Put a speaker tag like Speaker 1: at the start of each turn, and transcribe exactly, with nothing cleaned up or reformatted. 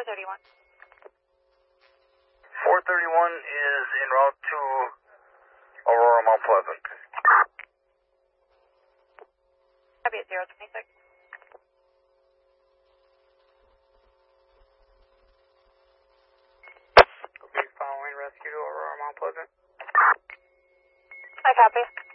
Speaker 1: thirty-one.
Speaker 2: four thirty-one is en route to Aurora Mount Pleasant.
Speaker 1: Copy at zero twenty-six.
Speaker 2: Okay, following rescue to Aurora Mount Pleasant.
Speaker 1: I copy.